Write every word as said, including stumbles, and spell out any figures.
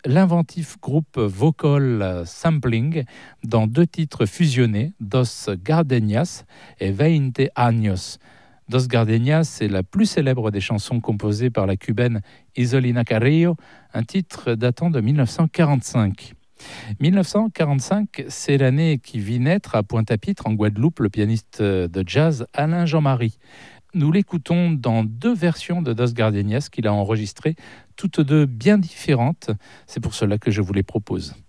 l'inventif groupe vocal Sampling dans deux titres fusionnés, Dos Gardenias et Veinte Años. Dos Gardenias est la plus célèbre des chansons composées par la cubaine Isolina Carrillo, un titre datant de mille neuf cent quarante-cinq. mille neuf cent quarante-cinq, c'est l'année qui vit naître à Pointe-à-Pitre, en Guadeloupe, le pianiste de jazz Alain Jean-Marie. Nous l'écoutons dans deux versions de Dos Gardenias qu'il a enregistrées, toutes deux bien différentes. C'est pour cela que je vous les propose.